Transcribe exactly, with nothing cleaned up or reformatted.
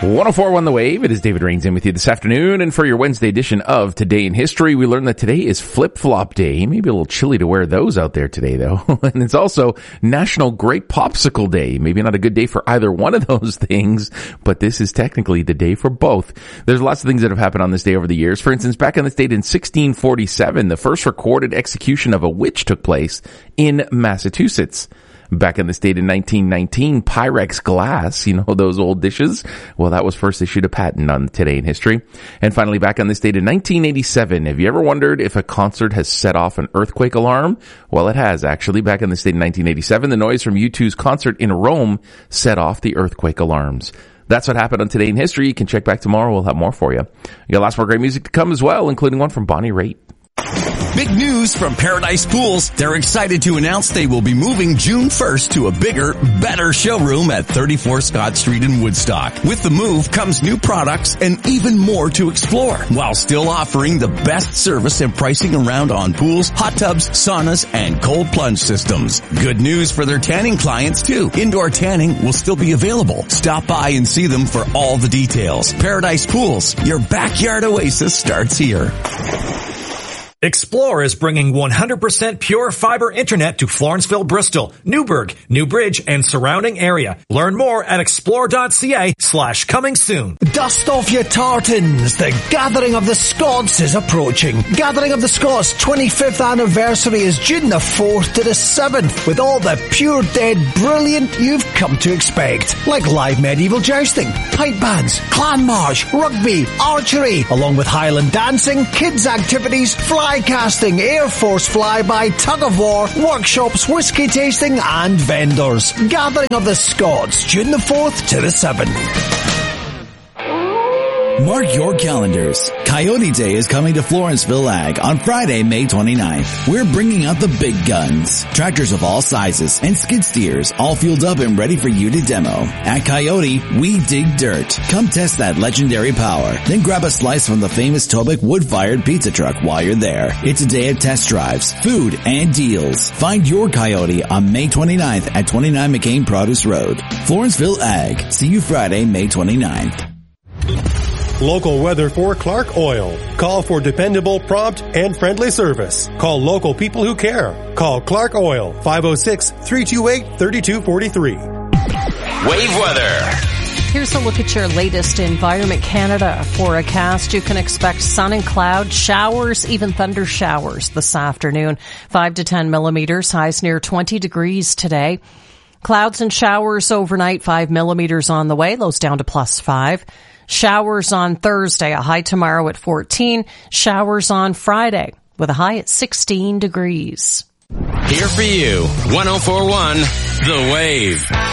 one oh four point one The Wave. It is David Rains in with you this afternoon. And for your Wednesday edition of Today in History, we learned that today is Flip-Flop Day. Maybe a little chilly to wear those out there today, though. And it's also National Grape Popsicle Day. Maybe not a good day for either one of those things, but this is technically the day for both. There's lots of things that have happened on this day over the years. For instance, back in this date in sixteen forty-seven, the first recorded execution of a witch took place in Massachusetts. Back in the state in nineteen nineteen, Pyrex glass, you know, those old dishes. Well, that was first issued a patent on Today in History. And finally, back on this date in nineteen eighty-seven, have you ever wondered if a concert has set off an earthquake alarm? Well, it has actually. Back in the state in nineteen eighty-seven, the noise from U two's concert in Rome set off the earthquake alarms. That's what happened on Today in History. You can check back tomorrow. We'll have more for you. We got lots more great music to come as well, including one from Bonnie Raitt. Big news from Paradise Pools. They're excited to announce they will be moving June first to a bigger, better showroom at thirty-four Scott Street in Woodstock. With the move comes new products and even more to explore, while still offering the best service and pricing around on pools, hot tubs, saunas, and cold plunge systems. Good news for their tanning clients too. Indoor tanning will still be available. Stop by and see them for all the details. Paradise Pools, your backyard oasis starts here. Explore is bringing one hundred percent pure fiber internet to Florenceville, Bristol, Newburgh, New Bridge, and surrounding area. Learn more at explore.ca slash coming soon. Dust off your tartans. The Gathering of the Scots is approaching. Gathering of the Scots twenty-fifth anniversary is June the fourth to the seventh, with all the pure dead brilliant you've come to expect. Like live medieval jousting, pipe bands, clan march, rugby, archery, along with Highland dancing, kids activities, fly casting, Air Force flyby, tug of war, workshops, whiskey tasting, and vendors. Gathering of the Scots, June the fourth to the seventh. Mark your calendars. Coyote Day is coming to Florenceville Ag on Friday, May twenty-ninth. We're bringing out the big guns. Tractors of all sizes and skid steers all fueled up and ready for you to demo. At Coyote, we dig dirt. Come test that legendary power. Then grab a slice from the famous Tobic wood-fired pizza truck while you're there. It's a day of test drives, food, and deals. Find your Coyote on May twenty-ninth at twenty-nine McCain Produce Road. Florenceville Ag. See you Friday, May twenty-ninth. Local weather for Clark Oil. Call for dependable, prompt, and friendly service. Call local people who care. Call Clark Oil, five oh six, three two eight, three two four three. Wave weather. Here's a look at your latest Environment Canada forecast. You can expect sun and cloud, showers, even thunder showers this afternoon. five to ten millimeters, highs near twenty degrees today. Clouds and showers overnight, five millimeters on the way, lows down to plus five. Showers on Thursday, a high tomorrow at fourteen. Showers on Friday with a high at sixteen degrees. Here for you, one oh four point one The Wave.